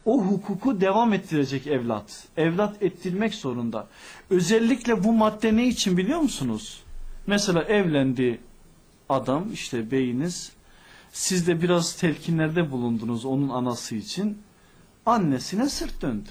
O hukuku devam ettirecek evlat. Evlat ettirmek zorunda. Özellikle bu madde ne için biliyor musunuz? Mesela evlendi adam, işte beyiniz. Siz de biraz telkinlerde bulundunuz onun anası için. Annesine sırt döndü.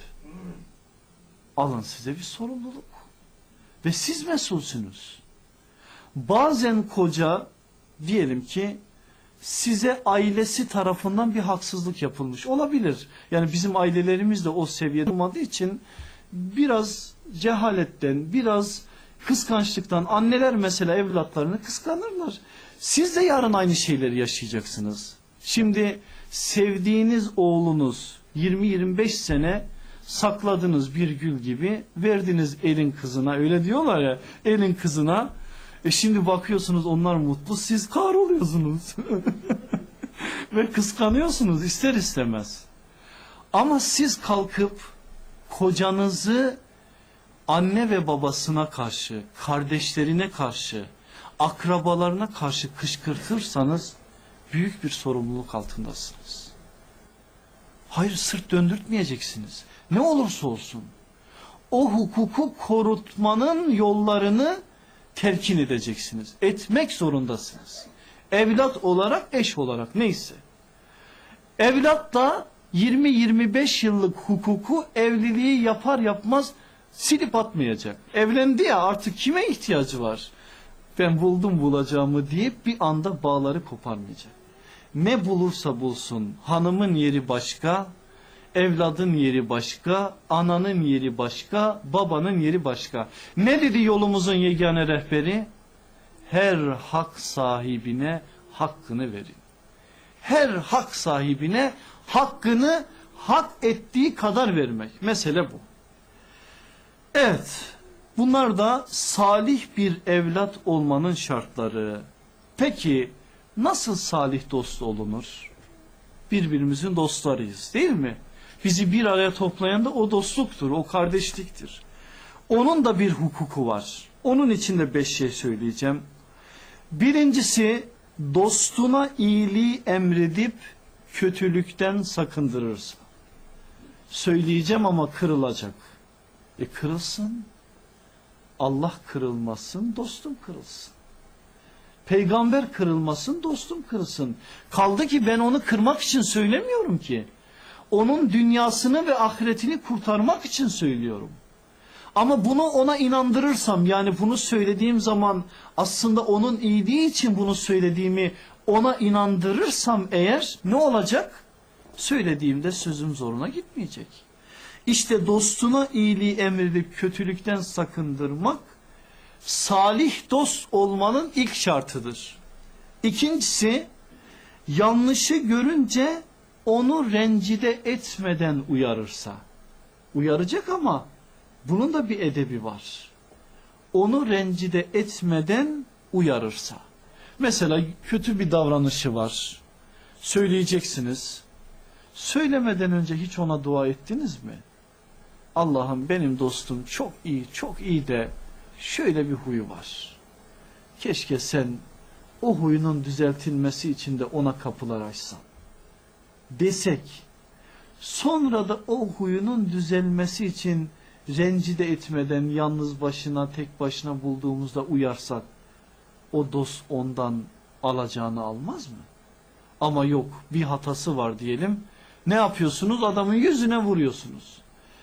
Alın size bir sorumluluk. Ve siz mesulsünüz. Bazen koca, diyelim ki size ailesi tarafından bir haksızlık yapılmış olabilir. Yani bizim ailelerimiz de o seviyede olmadığı için biraz cehaletten, biraz kıskançlıktan anneler mesela evlatlarını kıskanırlar. Siz de yarın aynı şeyleri yaşayacaksınız. Şimdi sevdiğiniz oğlunuz 20-25 sene sakladınız bir gül gibi, verdiniz elin kızına, öyle diyorlar ya, elin kızına. Şimdi bakıyorsunuz onlar mutlu, siz kahroluyorsunuz. Ve kıskanıyorsunuz ister istemez. Ama siz kalkıp kocanızı anne ve babasına karşı, kardeşlerine karşı, akrabalarına karşı kışkırtırsanız büyük bir sorumluluk altındasınız. Hayır, sırt döndürtmeyeceksiniz. Ne olursa olsun. O hukuku korutmanın yollarını telkin edeceksiniz. Etmek zorundasınız. Evlat olarak, eş olarak neyse. Evlat da 20-25 yıllık hukuku evliliği yapar yapmaz silip atmayacak. Evlendi ya, artık kime ihtiyacı var? Ben buldum bulacağımı deyip bir anda bağları koparmayacak. Ne bulursa bulsun, hanımın yeri başka, evladın yeri başka, ananın yeri başka, babanın yeri başka. Ne dedi yolumuzun yegane rehberi? Her hak sahibine hakkını verin. Her hak sahibine hakkını hak ettiği kadar vermek. Mesele bu. Evet, bunlar da salih bir evlat olmanın şartları. Peki nasıl salih dost olunur? Birbirimizin dostlarıyız, değil mi? Bizi bir araya toplayan da o dostluktur, o kardeşliktir. Onun da bir hukuku var. Onun için de 5 şey söyleyeceğim. Birincisi, dostuna iyiliği emredip kötülükten sakındırırsa. Söyleyeceğim ama kırılacak. Kırılsın. Allah kırılmasın, dostum kırılsın. Peygamber kırılmasın, dostum kırılsın. Kaldı ki ben onu kırmak için söylemiyorum ki. Onun dünyasını ve ahiretini kurtarmak için söylüyorum. Ama bunu ona inandırırsam, yani bunu söylediğim zaman aslında onun iyiliği için bunu söylediğimi ona inandırırsam eğer ne olacak? Söylediğimde sözüm zoruna gitmeyecek. İşte dostuna iyiliği emredip kötülükten sakındırmak salih dost olmanın ilk şartıdır. İkincisi, yanlışı görünce onu rencide etmeden uyarırsa. Uyaracak ama bunun da bir edebi var. Onu rencide etmeden uyarırsa. Mesela kötü bir davranışı var. Söyleyeceksiniz. Söylemeden önce hiç ona dua ettiniz mi? Allah'ım benim dostum çok iyi, çok iyi de şöyle bir huyu var. Keşke sen o huyunun düzeltilmesi için de ona kapılar açsan. Desek, sonra da o huyunun düzelmesi için rencide etmeden yalnız başına, tek başına bulduğumuzda uyarsak, o dost ondan alacağını almaz mı? Ama yok, bir hatası var diyelim. Ne yapıyorsunuz? Adamın yüzüne vuruyorsunuz.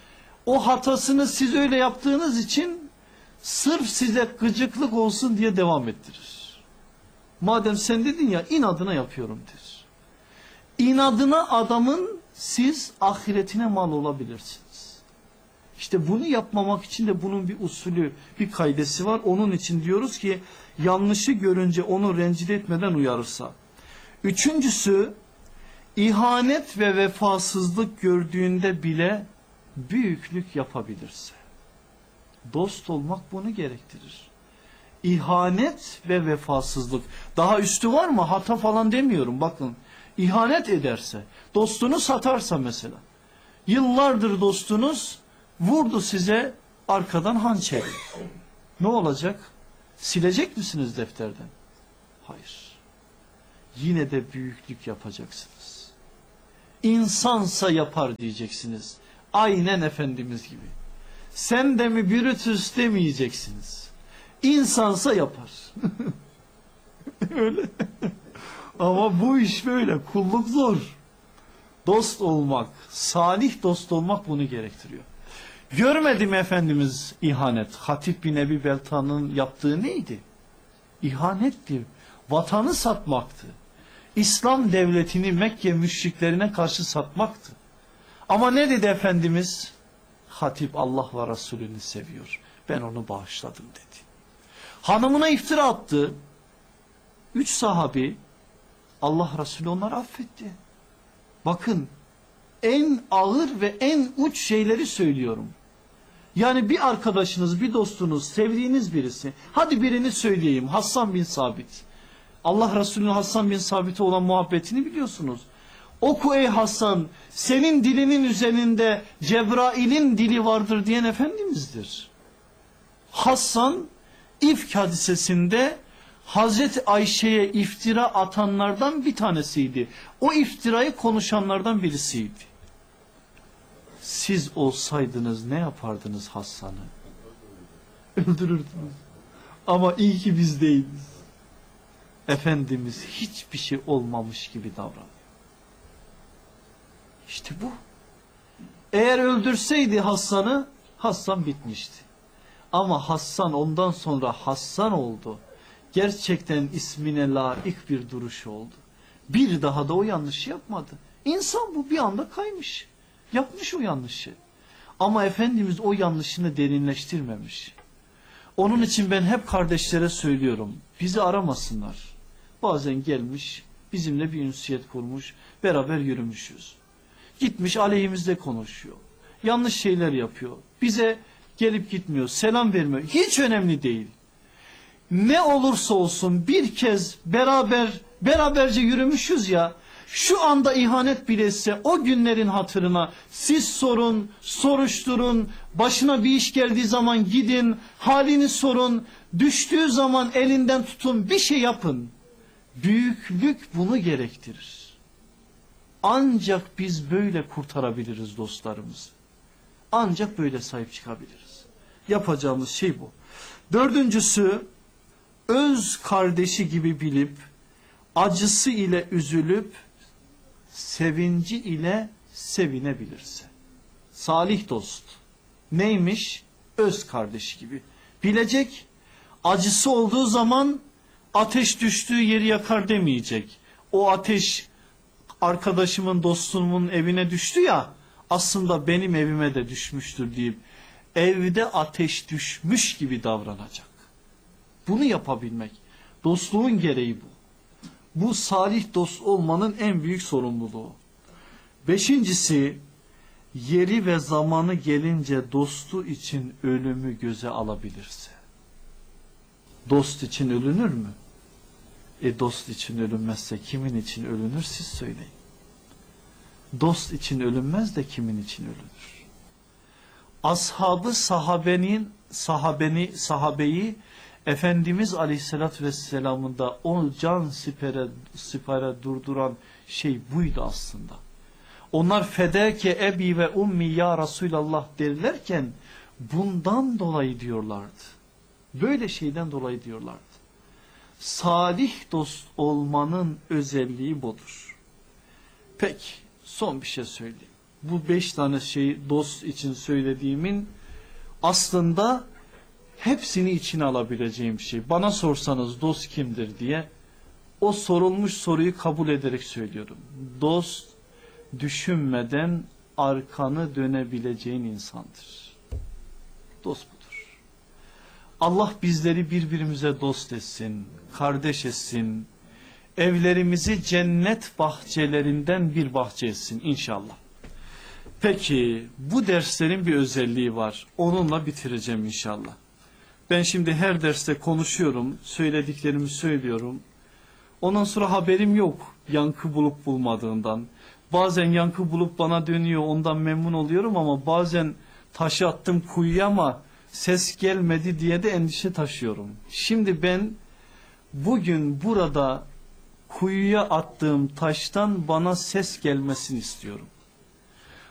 O hatasını siz öyle yaptığınız için sırf size gıcıklık olsun diye devam ettirir. Madem sen dedin ya, inadına yapıyorum der. İnadına adamın siz ahiretine mal olabilirsiniz. İşte bunu yapmamak için de bunun bir usulü, bir kaidesi var. Onun için diyoruz ki yanlışı görünce onu rencide etmeden uyarırsa. Üçüncüsü, ihanet ve vefasızlık gördüğünde bile büyüklük yapabilirse. Dost olmak bunu gerektirir. İhanet ve vefasızlık. Daha üstü var mı? Hata falan demiyorum. Bakın, ihanet ederse, dostunu satarsa mesela. Yıllardır dostunuz vurdu size arkadan hançeri. Ne olacak? Silecek misiniz defterden? Hayır. Yine de büyüklük yapacaksınız. İnsansa yapar diyeceksiniz. Aynen Efendimiz gibi. Sen de mi Brutus demeyeceksiniz. İnsansa yapar. Öyle. Ama bu iş böyle. Kulluk zor. Dost olmak, salih dost olmak bunu gerektiriyor. Görmedi mi Efendimiz ihanet? Hatip bin Ebi Belta'nın yaptığı neydi? İhanetti. Vatanı satmaktı. İslam devletini Mekke müşriklerine karşı satmaktı. Ama ne dedi Efendimiz? Hatip Allah ve Resulünü seviyor. Ben onu bağışladım dedi. Hanımına iftira attı. 3 sahabi, Allah Resulü onları affetti. Bakın, en ağır ve en uç şeyleri söylüyorum. Yani bir arkadaşınız, bir dostunuz, sevdiğiniz birisi. Hadi birini söyleyeyim. Hassan bin Sabit. Allah Resulü'nün Hassan bin Sabit'e olan muhabbetini biliyorsunuz. Oku ey Hassan, senin dilinin üzerinde Cebrail'in dili vardır diyen Efendimiz'dir. Hassan, İfk hadisesinde Hazreti Ayşe'ye iftira atanlardan bir tanesiydi. O iftirayı konuşanlardan birisiydi. Siz olsaydınız ne yapardınız Hassan'ı? Öldürürdünüz. Ama iyi ki biz değiliz. Efendimiz hiçbir şey olmamış gibi davranıyor. İşte bu. Eğer öldürseydi Hassan'ı, Hassan bitmişti. Ama Hassan ondan sonra Hassan oldu. Gerçekten ismine layık bir duruş oldu. Bir daha da o yanlışı yapmadı. İnsan bu, bir anda kaymış. Yapmış o yanlışı. Ama Efendimiz o yanlışını derinleştirmemiş. Onun için ben hep kardeşlere söylüyorum. Bizi aramasınlar. Bazen gelmiş, bizimle bir ünsiyet kurmuş, beraber yürümüşüz. Gitmiş aleyhimizde konuşuyor. Yanlış şeyler yapıyor. Bize gelip gitmiyor, selam vermiyor. Hiç önemli değil. Ne olursa olsun bir kez beraberce yürümüşüz ya, şu anda ihanet bile etse o günlerin hatırına siz sorun, soruşturun, başına bir iş geldiği zaman gidin, halini sorun, düştüğü zaman elinden tutun, bir şey yapın. Büyüklük bunu gerektirir. Ancak biz böyle kurtarabiliriz dostlarımızı. Ancak böyle sahip çıkabiliriz. Yapacağımız şey bu. Dördüncüsü, öz kardeşi gibi bilip, acısı ile üzülüp, sevinci ile sevinebilirse. Salih dost. Neymiş? Öz kardeşi gibi. Bilecek, acısı olduğu zaman ateş düştüğü yeri yakar demeyecek. O ateş arkadaşımın, dostumun evine düştü ya, aslında benim evime de düşmüştür deyip evde ateş düşmüş gibi davranacak. Bunu yapabilmek. Dostluğun gereği bu. Bu salih dost olmanın en büyük sorumluluğu. Beşincisi, yeri ve zamanı gelince dostu için ölümü göze alabilirse. Dost için ölünür mü? Dost için ölünmezse kimin için ölünür siz söyleyin. Dost için ölünmez de kimin için ölünür? Ashabı sahabeyi Efendimiz Aleyhisselatü Vesselam'ın da onu can sipere durduran şey buydu aslında. Onlar fedeke ebi ve ummi ya Resulallah derlerken bundan dolayı diyorlardı. Böyle şeyden dolayı diyorlardı. Salih dost olmanın özelliği budur. Peki son bir şey söyleyeyim. Bu 5 tane şeyi dost için söylediğimin aslında hepsini içine alabileceğim şey. Bana sorsanız dost kimdir diye o sorulmuş soruyu kabul ederek söylüyorum. Dost düşünmeden arkanı dönebileceğin insandır. Dost budur. Allah bizleri birbirimize dost etsin, kardeş etsin. Evlerimizi cennet bahçelerinden bir bahçe etsin inşallah. Peki bu derslerin bir özelliği var. Onunla bitireceğim inşallah. Ben şimdi her derste konuşuyorum, söylediklerimi söylüyorum. Ondan sonra haberim yok yankı bulup bulmadığından. Bazen yankı bulup bana dönüyor, ondan memnun oluyorum ama bazen taşı attım kuyuya ama ses gelmedi diye de endişe taşıyorum. Şimdi ben bugün burada kuyuya attığım taştan bana ses gelmesini istiyorum.